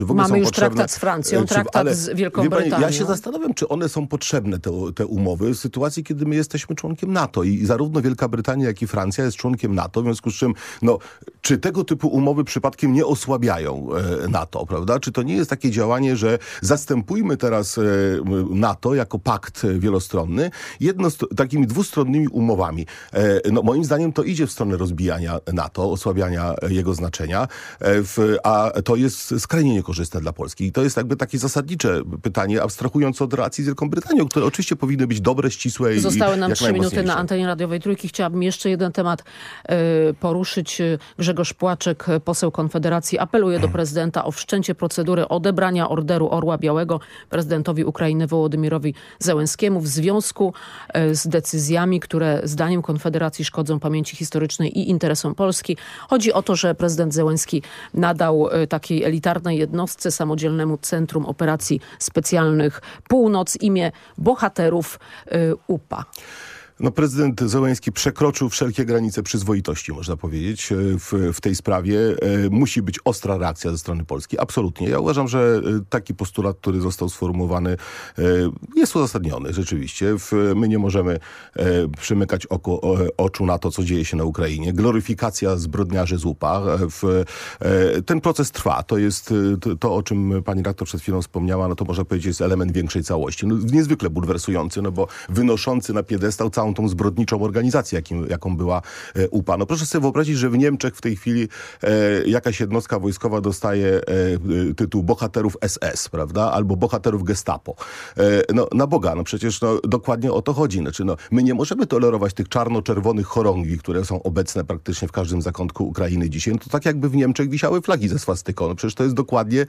Mamy już potrzebne, traktat z Francją, traktat z Wielką Brytanią. Ja się zastanawiam, czy one są potrzebne, te umowy, w sytuacji, kiedy my jesteśmy członkiem NATO i zarówno Wielka Brytania, jak i Francja jest członkiem NATO, w związku z czym, czy tego typu umowy przypadkiem nie osłabiają NATO, prawda? Czy to nie jest takie działanie, że zastępujmy teraz NATO jako pakt wielostronny takimi dwustronnymi umowami. Moim zdaniem to idzie w stronę rozbijania NATO, osłabiania jego znaczenia, a to jest skrajnie niekorzystne dla Polski. I to jest jakby takie zasadnicze pytanie, abstrahując od relacji z Wielką Brytanią, które oczywiście powinny być dobre, ścisłe i Zostały nam jak 3 minuty na antenie radiowej Trójki. Chciałabym jeszcze jeden temat poruszyć. Grzegorz Płaczek, poseł Konfederacji, apeluje do prezydenta o wszczęcie procedury odebrania orderu Orła Białego prezydentowi Ukrainy Wołodymyrowi Zełenskiemu w związku z decyzjami, które zdaniem Konfederacji szkodzą pamięci historycznej i interesom Polski. Chodzi o to, że prezydent Zełenski nadał takiej elitarnej jednostce, Samodzielnemu Centrum Operacji Specjalnych Północ, imię bohaterów UPA. Prezydent Zełenski przekroczył wszelkie granice przyzwoitości, można powiedzieć, w tej sprawie. Musi być ostra reakcja ze strony Polski. Absolutnie. Ja uważam, że taki postulat, który został sformułowany, jest uzasadniony rzeczywiście. My nie możemy przymykać oczu na to, co dzieje się na Ukrainie. Gloryfikacja zbrodniarzy z UPA. Ten proces trwa. To jest to, o czym pani redaktor przed chwilą wspomniała, to można powiedzieć jest element większej całości. Niezwykle bulwersujący, bo wynoszący na piedestał całą tą zbrodniczą organizację, jaką była UPA. Proszę sobie wyobrazić, że w Niemczech w tej chwili jakaś jednostka wojskowa dostaje tytuł bohaterów SS, prawda? Albo bohaterów Gestapo. Na Boga, przecież dokładnie o to chodzi. My nie możemy tolerować tych czarno-czerwonych chorągwi, które są obecne praktycznie w każdym zakątku Ukrainy dzisiaj. To tak jakby w Niemczech wisiały flagi ze swastyką. Przecież to jest dokładnie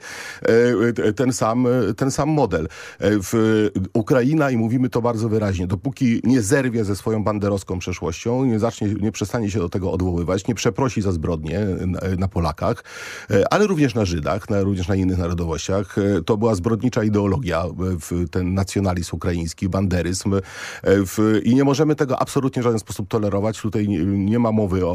ten sam model. Ukraina, i mówimy to bardzo wyraźnie, dopóki nie zerwie ze swoją banderowską przeszłością, nie przestanie się do tego odwoływać, nie przeprosi za zbrodnie na Polakach, ale również na Żydach, również na innych narodowościach. To była zbrodnicza ideologia, ten nacjonalizm ukraiński, banderyzm i nie możemy tego absolutnie w żaden sposób tolerować. Tutaj nie ma mowy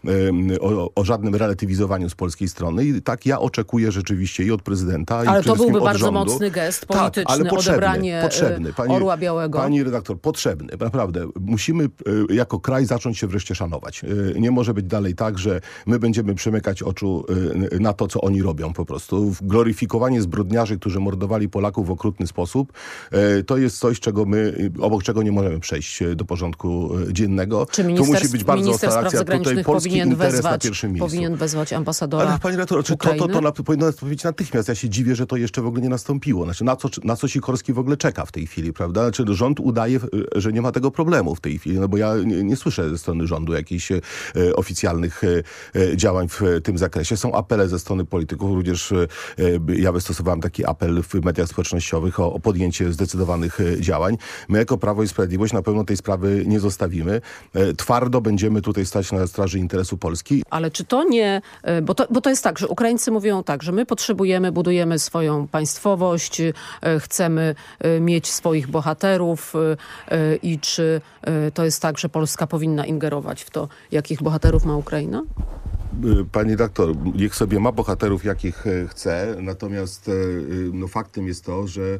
o żadnym relatywizowaniu z polskiej strony i tak ja oczekuję rzeczywiście i od prezydenta, ale i przede wszystkim byłby od bardzo rządu. mocny gest polityczny, ale odebranie Orła Białego. Pani redaktor, potrzebny, naprawdę. Musimy jako kraj zacząć się wreszcie szanować. Nie może być dalej tak, że my będziemy przymykać oczu na to, co oni robią po prostu. Gloryfikowanie zbrodniarzy, którzy mordowali Polaków w okrutny sposób, to jest coś, obok czego nie możemy przejść do porządku dziennego. Czy tu musi być bardzo minister ostra spraw reakcja. Tutaj polski interes na pierwszym miejscu. Powinien wezwać ambasadora Ale pani redaktor, to powinno powiedzieć natychmiast. Ja się dziwię, że to jeszcze w ogóle nie nastąpiło. Na co Sikorski w ogóle czeka w tej chwili, prawda? Rząd udaje, że nie ma tego problemu w tej chwili, bo ja nie słyszę ze strony rządu jakichś oficjalnych działań w tym zakresie. Są apele ze strony polityków, również ja wystosowałem taki apel w mediach społecznościowych o podjęcie zdecydowanych działań. My jako Prawo i Sprawiedliwość na pewno tej sprawy nie zostawimy. Twardo będziemy tutaj stać na straży interesu Polski. Ale czy to nie... Bo to jest tak, że Ukraińcy mówią tak, że my budujemy swoją państwowość, chcemy mieć swoich bohaterów i czy to jest tak, że Polska powinna ingerować w to, jakich bohaterów ma Ukraina? Pani redaktor, niech sobie ma bohaterów, jakich chce, natomiast faktem jest to, że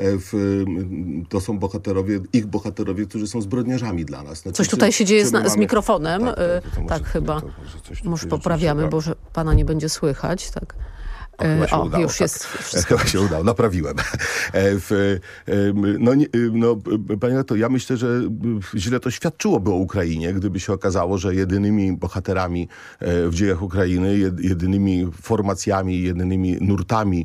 to są ich bohaterowie, którzy są zbrodniarzami dla nas. Coś tutaj się dzieje z mikrofonem. Tak, chyba. Może poprawiamy, bo że pana nie będzie słychać. Tak. Już jest wszystko. Chyba się udało, naprawiłem. Panie redaktor, ja myślę, że źle to świadczyłoby o Ukrainie, gdyby się okazało, że jedynymi bohaterami w dziejach Ukrainy, jedynymi formacjami, jedynymi nurtami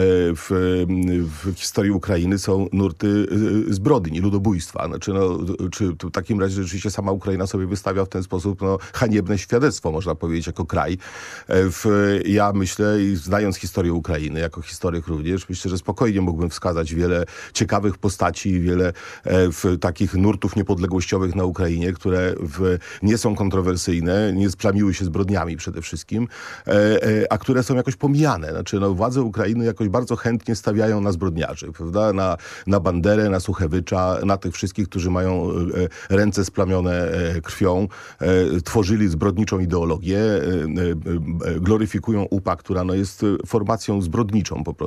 w historii Ukrainy są nurty zbrodni, ludobójstwa. Czy w takim razie rzeczywiście sama Ukraina sobie wystawia w ten sposób haniebne świadectwo, można powiedzieć, jako kraj. Ja myślę, i znając historię Ukrainy, jako historyk również, myślę, że spokojnie mógłbym wskazać wiele ciekawych postaci i wiele takich nurtów niepodległościowych na Ukrainie, które nie są kontrowersyjne, nie splamiły się zbrodniami przede wszystkim, a które są jakoś pomijane. Władze Ukrainy jakoś bardzo chętnie stawiają na zbrodniarzy, prawda? Na Banderę, na Suchewycza, na tych wszystkich, którzy mają ręce splamione krwią, tworzyli zbrodniczą ideologię, gloryfikują UPA, która jest formacją zbrodniczą po prostu.